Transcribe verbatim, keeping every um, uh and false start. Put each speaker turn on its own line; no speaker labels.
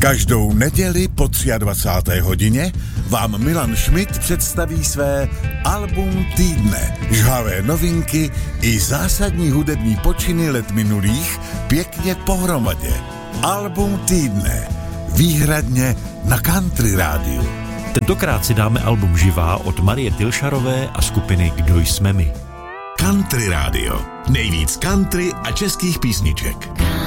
Každou neděli po dvacáté třetí hodině vám Milan Schmidt představí své album týdne, žhavé novinky i zásadní hudební počiny let minulých pěkně pohromadě. Album týdne, výhradně na Country rádiu.
Tentokrát si dáme album Živá od Marie Tilšarové a skupiny Kdo jsme my.
Country rádio, nejvíc country a českých písniček.